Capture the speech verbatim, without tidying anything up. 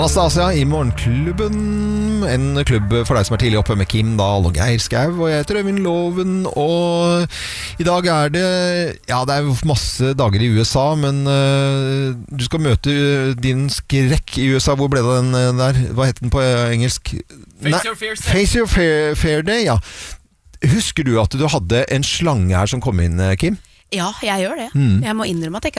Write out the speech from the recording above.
Anastasia i Morgenklubben, en klubb for deg som er tidlig oppe med Kim Dahl og Geir Skau, og jeg heter Øyvind Loven, og i dag er det, ja det er jo masse dager i U S A, men uh, du skal møte din skrekk i U S A, hvor ble det den der, hva heter den på engelsk? Face Nei, Your Fear Day. Face Your Fear, Fear Day, ja. Husker du at du hadde en slange her som kom inn, Kim? Ja, jeg gjør det. Mm. Jeg må innrømme at jeg ikke